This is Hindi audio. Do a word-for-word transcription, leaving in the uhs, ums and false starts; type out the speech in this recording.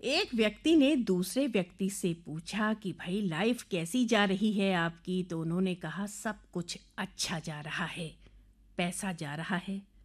एक व्यक्ति ने दूसरे व्यक्ति से पूछा कि भाई लाइफ कैसी जा रही है आपकी, तो उन्होंने कहा सब कुछ अच्छा जा रहा है। पैसा जा रहा है,